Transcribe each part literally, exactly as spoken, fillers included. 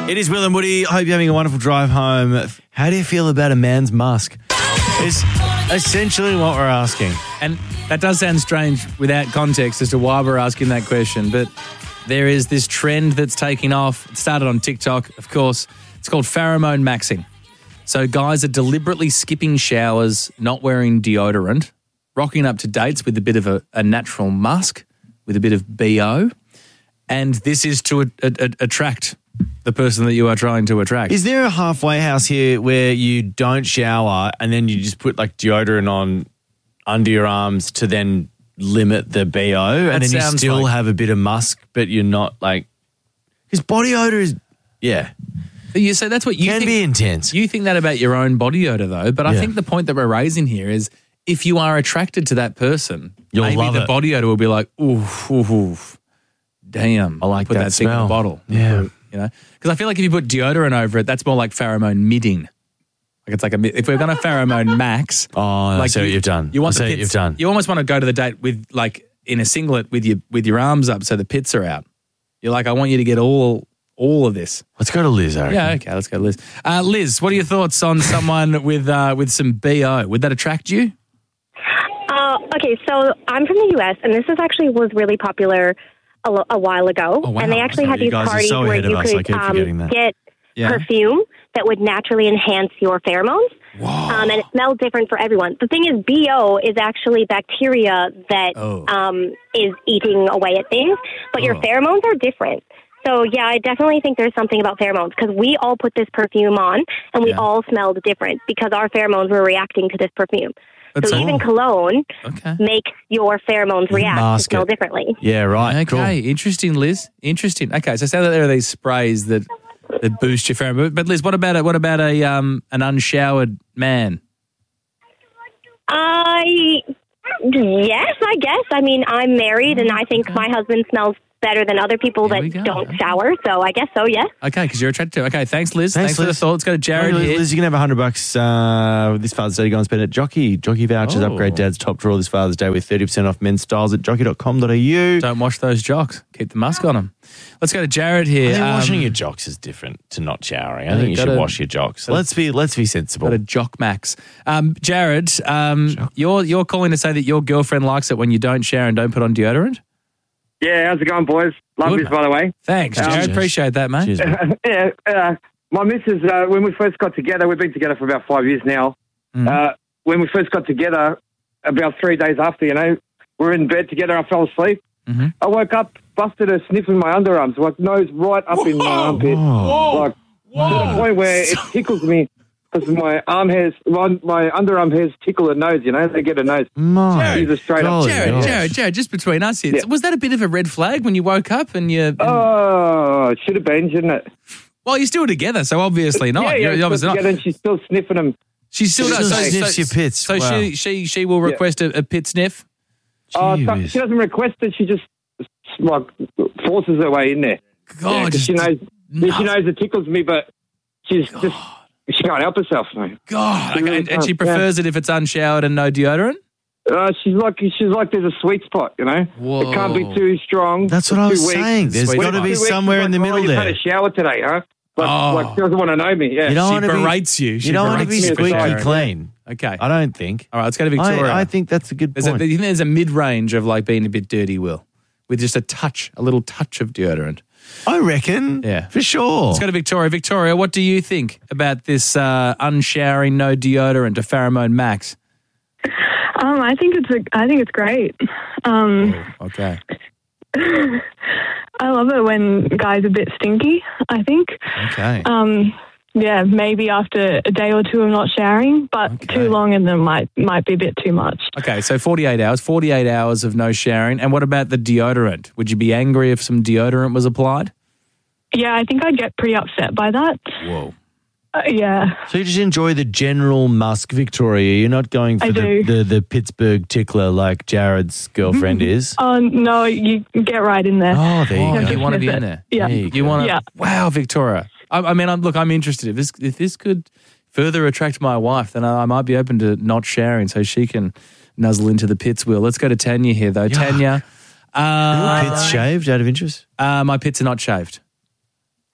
It is Will and Woody. I hope you're having a wonderful drive home. How do you feel about a man's musk? Is essentially what we're asking. And that does sound strange without context as to why we're asking that question, but there is this trend that's taking off. It started on TikTok, of course. It's called pheromone maxing. So guys are deliberately skipping showers, not wearing deodorant, rocking up to dates with a bit of a, a natural musk, with a bit of B O, and this is to a, a, a, attract the person that you are trying to attract. Is there a halfway house here where you don't shower and then you just put like deodorant on under your arms to then limit the B O, and then you still like- have a bit of musk, but you're not like... Because body odour is... Yeah. You say that's what you Can think, be intense. You think that about your own body odor, though. But I Yeah. think the point that we're raising here is if you are attracted to that person, You'll maybe love the it. body odor will be like, oof, oof, oof. Damn. I like put that that, thing in smell. the bottle. Yeah. You know? Because I feel like if you put deodorant over it, that's more like pheromone midding. Like it's like a, if we're going to pheromone max. Oh, I like see what you, you've done. You want I the see what pits, you've done. You almost want to go to the date with like in a singlet with your with your arms up so the pits are out. You're like, I want you to get all all of this. Let's go to Liz, I reckon. Yeah, okay, let's go to Liz. Uh, Liz, what are your thoughts on someone with uh, with some B O? Would that attract you? Uh, okay, so I'm from the U S, and this is actually was really popular a, lo- a while ago. Oh, wow. And they actually Okay, had you these guys are parties so where ahead of you us, I could keep forgetting um, that. get Yeah. perfume that would naturally enhance your pheromones. Um, and it smells different for everyone. The thing is, B O is actually bacteria that Oh. um, is eating away at things, but your Oh. pheromones are different. So, yeah, I definitely think there's something about pheromones because we all put this perfume on and we Yeah. all smelled different because our pheromones were reacting to this perfume. That's so all. even cologne Okay. makes your pheromones react to mask smell it. differently. Yeah, right. Okay, interesting, Liz. Interesting. Okay, so say that there are these sprays that that boost your pheromone. But Liz, what about a, what about a um an unshowered man? I, yes, I guess. I mean, I'm married and I think my husband smells better than other people There we that go. don't shower. So I guess so, yes. Okay, because you're attracted to. Okay, thanks, Liz. Thanks, Thanks, for the Liz. thought. Let's go to Jared Liz, here. Liz, you can have a hundred bucks uh, this Father's Day to go and spend at Jockey. Jockey vouchers, Oh. upgrade Dad's top drawer this Father's Day with thirty percent off men's styles at jockey dot com dot a u. Don't wash those jocks. Keep the musk on them. Let's go to Jared here. I think Um, washing your jocks is different to not showering. I Yeah, think you should gotta- wash your jocks. Let's be let's be sensible. Got a jock max. Um, Jared, um, you're you're calling to say that your girlfriend likes it when you don't shower and don't put on deodorant? Yeah, how's it going, boys? Love Good, this, by the way. Thanks, Jared. Cheers. Appreciate that, mate. Cheers, mate. yeah, uh, my missus, uh, when we first got together, we've been together for about five years now. Mm. Uh, when we first got together, about three days after, you know, we were in bed together. I fell asleep. Mm-hmm. I woke up, busted a sniff in my underarms, like nose right up in my armpit, Oh. like to the point where it tickles me because my arm hairs, my, my underarm hairs tickle a nose. You know, they get a nose. My He's a straight up. golly Jared, gosh. Jared, Jared, just between us here, Yeah. was that a bit of a red flag when you woke up and you? And, Oh, it should have been, shouldn't it? well, you're still together, so obviously not. yeah, yeah, You're still obviously not. together, and she's still sniffing them. She still She does. still So, sniffs so, your pits. So Wow. she she she will request a, a pit sniff. Oh, so- Jeez. she doesn't request it. She just like forces her way in there. God, Yeah, 'cause just, she knows. no. She knows it tickles me, but she's just she can't help herself, mate. God, She okay, really and, and she can't, yeah. prefers it if it's unshowered and no deodorant. Uh, she's like she's like there's a sweet spot, you know. Whoa. It can't be too strong. That's or what I too was weak. saying. There's Sweet got to spot. be Too weak, somewhere she's in the like, middle oh, you've there. had a shower today, huh? Like, Oh. like she doesn't want to know me. Yeah. You don't She want to be berates you. She You don't want to be berates you. squeaky Jared. clean. Okay. I don't think. All right, let's go to Victoria. I, I think that's a good There's a, point. you think there's a mid-range of like being a bit dirty, Will, with just a touch, a little touch of deodorant. I reckon. Yeah. For sure. Let's go to Victoria. Victoria, what do you think about this uh, unshowering, no deodorant, a pheromone max? Um, I think it's a, I think it's great. Um, Okay. I love it when guys are a bit stinky. I think. Okay. Um, yeah, maybe after a day or two of not showering, but Okay. too long and then might might be a bit too much. Okay, so forty-eight hours, forty-eight hours of no showering. And what about the deodorant? Would you be angry if some deodorant was applied? Yeah, I think I'd get pretty upset by that. Whoa. Uh, yeah. So you just enjoy the general musk, Victoria. You're not going for I the, do. the, the Pittsburgh tickler like Jared's girlfriend is. Oh no, you get right in there. Oh, there you Oh, go. you just want to be miss in it. there? Yeah. There you You want to? Yeah. Wow, Victoria. I, I mean, I'm, look, I'm interested. If this if this could further attract my wife, then I, I might be open to not showering so she can nuzzle into the pits. Will. Let's go to Tanya here, though. Tanya. Your Uh, pits shaved out of interest? uh, my pits are not shaved.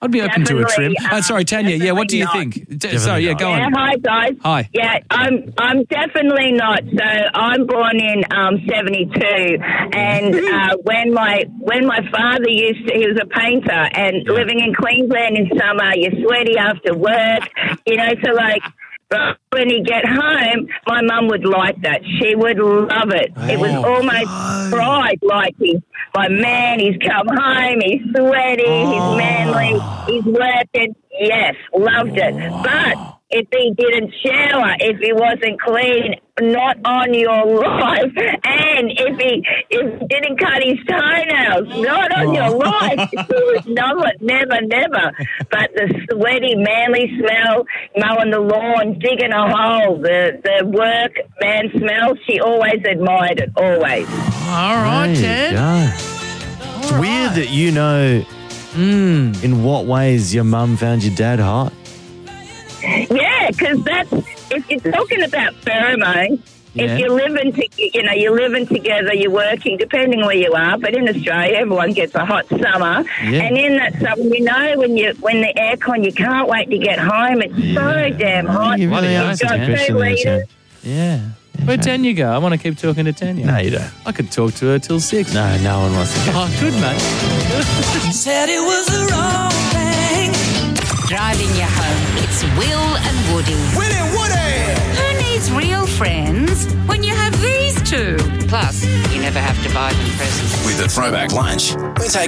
I'd be open to a trim. Definitely, Oh, sorry, um, Tanya. Yeah, what do you definitely think? D- sorry, yeah, go Yeah, on. hi guys. Hi. Yeah, I'm I'm definitely not. So I'm born in um, seventy-two, and uh, when my when my father used to, he was a painter, and living in Queensland in summer, you're sweaty after work, you know. So like. But when he get home, my mum would like that. She would love it. It was almost pride, like he, my man, he's come home, he's sweaty, he's manly, he's working. Yes, loved it. But if he didn't shower, if he wasn't clean, not on your life. And if he if he didn't cut his toenails, not on your life. It was never, never, never. But the sweaty, manly smell, mowing the lawn, digging a hole, the, the work man smell, she always admired it, always. All right, There you Ted. go. It's weird that you know in what ways your mum found your dad hot. Yeah, because that's, if you're talking about pheromones, Yeah. if you're living, to, you know, you're living together, you're working, depending where you are. But in Australia, everyone gets a hot summer, Yeah. and in that summer, you know, when you when the aircon, you can't wait to get home. It's so damn hot. You really You've asked got a two question there, litres. Ted. Yeah. Where'd Tanya go? I want to keep talking to Tanya. No, you don't. I could talk to her till six. No, no one wants to. Oh, good, mate. Said it was the wrong thing. Driving you home, it's Will and Woody. Willie Woody! Who needs real friends when you have these two? Plus, you never have to buy them presents. With a throwback lunch, we take